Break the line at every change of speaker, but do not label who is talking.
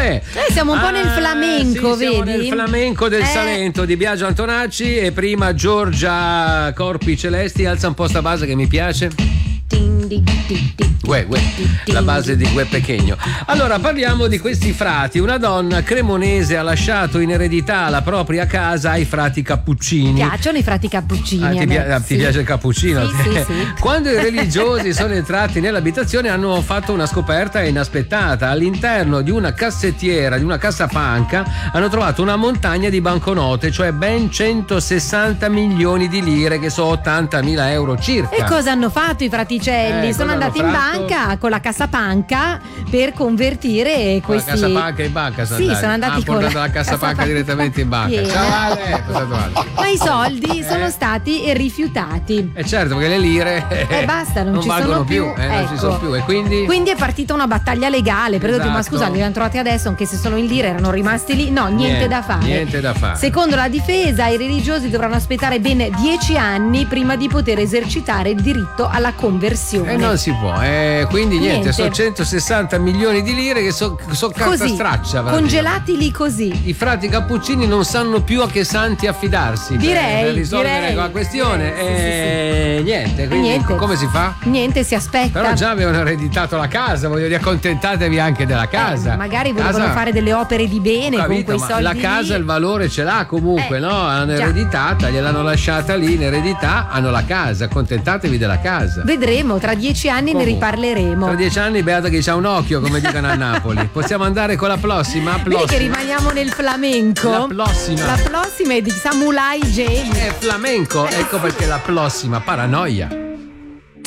Siamo un po' nel flamenco,
sì, siamo
vedi?
nel flamenco del Salento di Biagio Antonacci. E prima Giorgia Corpi Celesti. Alza un po' sta base che mi piace. La base di Gue Pechegno. Allora parliamo di questi frati. Una donna cremonese ha lasciato in eredità la propria casa ai frati cappuccini.
Piacciono i frati cappuccini?
Ti piace il cappuccino?
Sì.
Quando i religiosi sono entrati nell'abitazione hanno fatto una scoperta inaspettata. All'interno di una cassettiera, di una cassapanca, hanno trovato una montagna di banconote, cioè ben 160 milioni di lire, che sono 80.000 euro circa.
E cosa hanno fatto i fraticelli? Sono andati in banca con la cassapanca per convertire questi.
La cassapanca in banca
sono andati con
la cassapanca direttamente in banca.
Piena.
Ciao Ale.
Ma i soldi sono stati rifiutati.
Certo, perché le lire
basta, non ci
valgono
sono più.
Non ci sono più. E quindi
è partita una battaglia legale. Per ma scusa, li hanno trovati adesso, anche se sono in lire, erano rimasti lì. No, niente da fare. Secondo la difesa, i religiosi dovranno aspettare ben 10 anni prima di poter esercitare il diritto alla conversione.
Non si può. Quindi niente, sono 160 milioni di lire che sono carta straccia.
Congelati lì così.
I frati cappuccini non sanno più a che santi affidarsi per risolvere la questione.
Sì.
Niente, quindi come si fa?
Niente, si aspetta.
Però già avevano ereditato la casa, voglio dire, accontentatevi anche della casa.
Magari volevano fare delle opere di bene con quei soldi.
La casa il valore ce l'ha comunque, no? Hanno ereditata, gliel'hanno lasciata lì in eredità, hanno la casa, accontentatevi della casa.
Vedremo, tra 10 anni ne riparleremo.
Tra 10 anni beata che c'ha un occhio, come dicono a Napoli. Possiamo andare con la prossima?
Vedi che rimaniamo nel flamenco.
La prossima
è di Samurai J.
È flamenco, ecco perché la prossima, Paranoia.